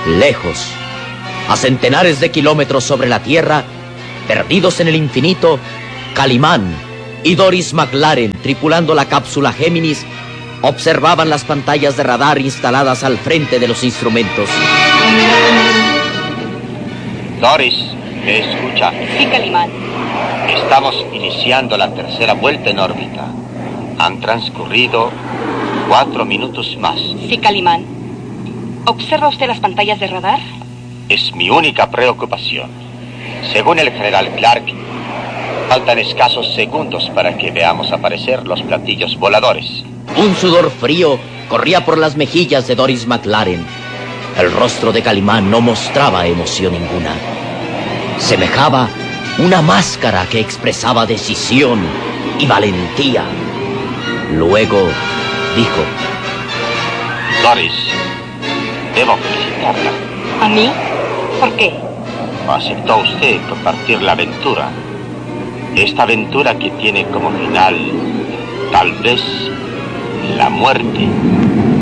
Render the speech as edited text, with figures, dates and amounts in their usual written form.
Lejos, a centenares de kilómetros sobre la Tierra, perdidos en el infinito, Calimán y Doris McLaren, tripulando la cápsula Géminis, observaban las pantallas de radar instaladas al frente de los instrumentos. Doris, ¿me escucha? Sí, Calimán. Estamos iniciando la tercera vuelta en órbita. Han transcurrido 4 minutos más. Sí, Calimán. ¿Observa usted las pantallas de radar? Es mi única preocupación. Según el general Clark, faltan escasos segundos para que veamos aparecer los platillos voladores. Un sudor frío corría por las mejillas de Doris McLaren. El rostro de Calimán no mostraba emoción ninguna. Semejaba una máscara que expresaba decisión y valentía. Luego dijo: Doris, debo felicitarla. ¿A mí? ¿Por qué? Aceptó usted compartir la aventura. Esta aventura que tiene como final, tal vez, la muerte.